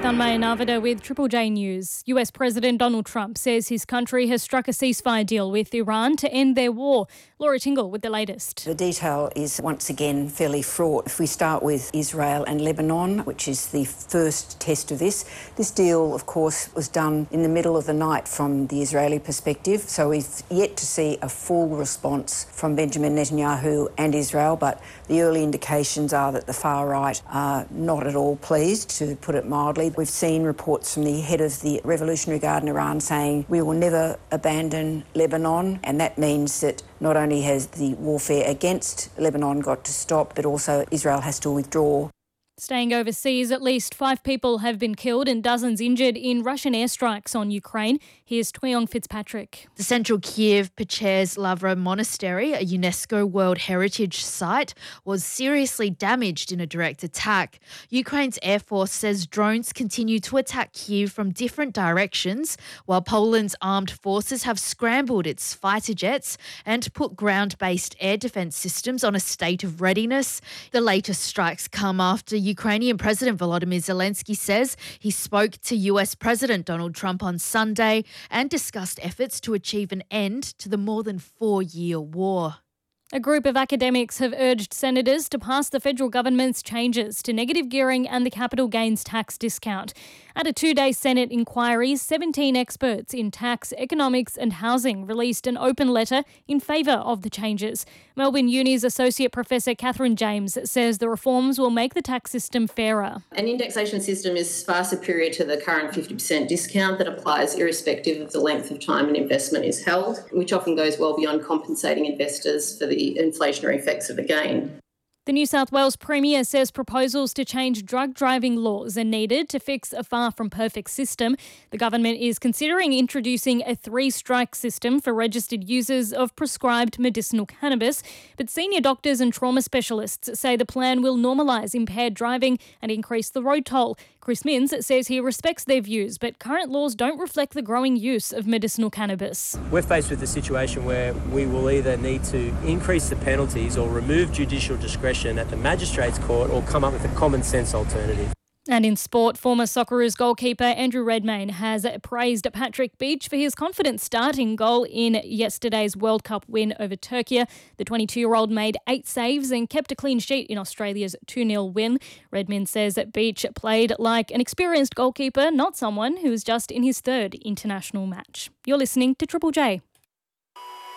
Tanmay Navada with Triple J News. US President Donald Trump says his country has struck a ceasefire deal with Iran to end their war. Laura Tingle with the latest. The detail is once again fairly fraught. If we start with Israel and Lebanon, which is the first test of this deal, of course, was done in the middle of the night from the Israeli perspective. So we've yet to see a full response from Benjamin Netanyahu and Israel, but the early indications are that the far right are not at all pleased, to put it mildly. We've seen reports from the head of the Revolutionary Guard in Iran saying we will never abandon Lebanon, and that means that not only has the warfare against Lebanon got to stop, but also Israel has to withdraw. Staying overseas, at least 5 people have been killed and dozens injured in Russian airstrikes on Ukraine. Here's Tuyong Fitzpatrick. The central Kiev Pechers Lavra Monastery, a UNESCO World Heritage Site, was seriously damaged in a direct attack. Ukraine's Air Force says drones continue to attack Kiev from different directions, while Poland's armed forces have scrambled its fighter jets and put ground-based air defence systems on a state of readiness. The latest strikes come after Ukrainian President Volodymyr Zelensky says he spoke to US President Donald Trump on Sunday and discussed efforts to achieve an end to the more than 4-year war. A group of academics have urged senators to pass the federal government's changes to negative gearing and the capital gains tax discount. At a 2-day Senate inquiry, 17 experts in tax, economics and housing released an open letter in favour of the changes. Melbourne Uni's Associate Professor Catherine James says the reforms will make the tax system fairer. An indexation system is far superior to the current 50% discount that applies irrespective of the length of time an investment is held, which often goes well beyond compensating investors for the inflationary effects of a gain. The New South Wales Premier says proposals to change drug driving laws are needed to fix a far from perfect system. The government is considering introducing a 3-strike system for registered users of prescribed medicinal cannabis, but senior doctors and trauma specialists say the plan will normalise impaired driving and increase the road toll. Chris Minns says he respects their views, but current laws don't reflect the growing use of medicinal cannabis. We're faced with a situation where we will either need to increase the penalties or remove judicial discretion at the magistrates' court or come up with a common sense alternative. And in sport, former Socceroos goalkeeper Andrew Redmayne has praised Patrick Beach for his confident starting goal in yesterday's World Cup win over Turkey. The 22-year-old made 8 saves and kept a clean sheet in Australia's 2-0 win. Redmayne says that Beach played like an experienced goalkeeper, not someone who was just in his 3rd international match. You're listening to Triple J.